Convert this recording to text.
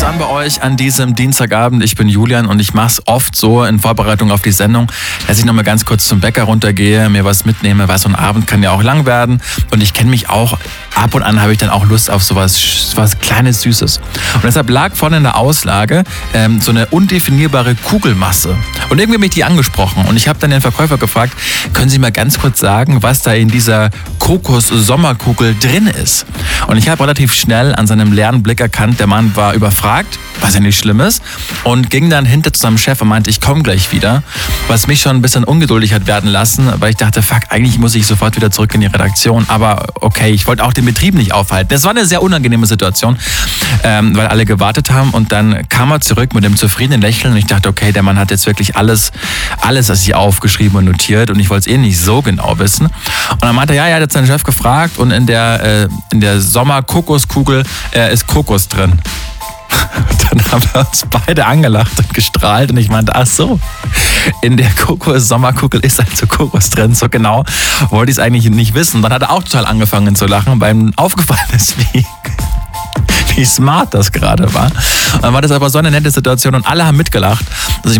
Zusammen bei euch an diesem Dienstagabend. Ich bin Julian und ich mache es oft so in Vorbereitung auf die Sendung, dass ich nochmal ganz kurz zum Bäcker runtergehe, mir was mitnehme, weil so ein Abend kann ja auch lang werden. Und ich kenne mich auch, ab und an habe ich dann auch Lust auf sowas kleines, Süßes. Und deshalb lag vorne in der Auslage so eine undefinierbare Kugelmasse. Und irgendwie habe ich die angesprochen. Und ich habe dann den Verkäufer gefragt, können Sie mal ganz kurz sagen, was da in dieser Kokos-Sommerkugel drin ist? Und ich habe relativ schnell an seinem leeren Blick erkannt, der Mann war überfragt, was ja nicht schlimm ist, und ging dann hinter zu seinem Chef und meinte, ich komme gleich wieder, was mich schon ein bisschen ungeduldig hat werden lassen, weil ich dachte, fuck, eigentlich muss ich sofort wieder zurück in die Redaktion, aber okay, ich wollte auch den Betrieb nicht aufhalten. Das war eine sehr unangenehme Situation, weil alle gewartet haben, und dann kam er zurück mit einem zufriedenen Lächeln und ich dachte, okay, der Mann hat jetzt wirklich alles, was ich aufgeschrieben und notiert, und ich wollte es eh nicht so genau wissen. Und dann meinte er, ja, er hat jetzt seinen Chef gefragt, und in der Sommer-Kokoskugel ist Kokos drin. Dann haben wir uns beide angelacht und gestrahlt und ich meinte, ach so, in der Kokos-Sommerkugel ist also Kokos drin, so genau wollte ich es eigentlich nicht wissen. Dann hat er auch total angefangen zu lachen, weil ihm aufgefallen ist, wie smart das gerade war. Und dann war das aber so eine nette Situation und alle haben mitgelacht. Also